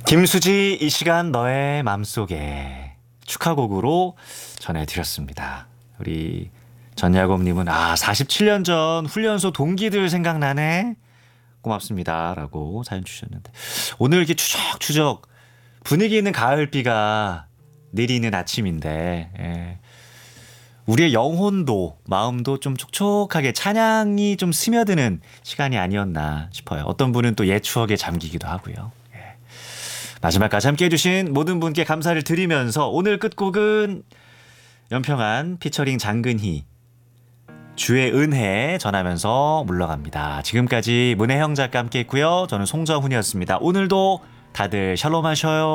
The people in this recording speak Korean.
김수지 이 시간 너의 맘속에 축하곡으로 전해드렸습니다. 우리 전야곰님은 47년 전 훈련소 동기들 생각나네. 고맙습니다 라고 사연 주셨는데 오늘 이렇게 추적추적 분위기 있는 가을비가 내리는 아침인데 우리의 영혼도 마음도 좀 촉촉하게 찬양이 좀 스며드는 시간이 아니었나 싶어요. 어떤 분은 또 옛 추억에 잠기기도 하고요. 마지막까지 함께해 주신 모든 분께 감사를 드리면서 오늘 끝곡은 연평안 피처링 장근희 주의 은혜 전하면서 물러갑니다. 지금까지 문혜영 작가 함께했고요. 저는 송정훈이었습니다. 오늘도 다들 샬롬 하셔요.